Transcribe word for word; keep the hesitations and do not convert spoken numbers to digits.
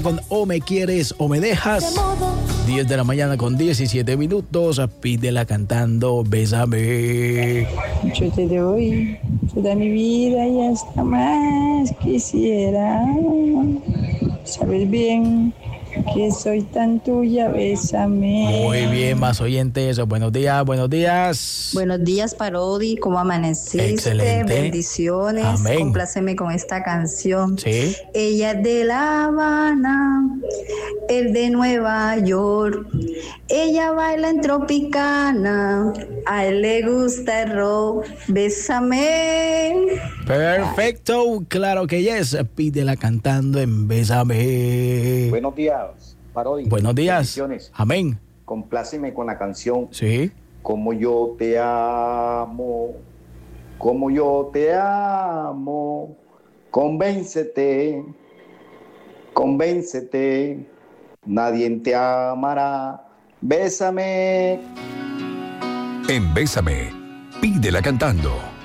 Con O me quieres o me dejas. diez de la mañana con diecisiete minutos. Pídela cantando Bésame. Yo te doy toda mi vida y hasta más quisiera. Sabes bien que soy tan tuya, bésame. Muy bien, más oyentes. Buenos días, buenos días. Buenos días, Parodi. ¿Cómo amaneciste? Excelente. Bendiciones. Amén. Compláceme con esta canción. Sí. Ella es de La Habana, él de Nueva York. Ella baila en Tropicana, a él le gusta el rock. Bésame. Perfecto, claro que yes. Pídela cantando en Bésame. Buenos días, Parodi. Buenos días. Bendiciones. Amén. Compláceme con la canción. Sí. Como yo te amo, como yo te amo, convéncete, convéncete, nadie te amará, bésame. En Bésame, pídela cantando.